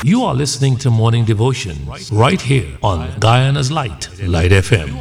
You are listening to Morning Devotion right here on Guyana's Light, Light FM.